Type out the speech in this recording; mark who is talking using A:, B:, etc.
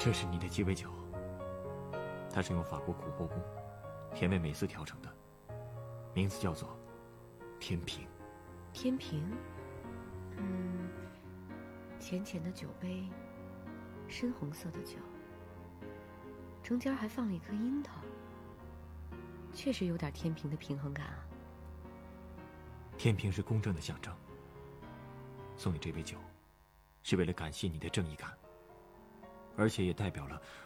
A: 这是你的鸡尾酒，它是用法国苦波宫甜味美思调成的，名字叫做天平。
B: 天平，浅浅的酒杯，深红色的酒，中间还放了一颗樱桃，确实有点天平的平衡感啊。
A: 天平是公正的象征，送你这杯酒，是为了感谢你的正义感，而且也代表了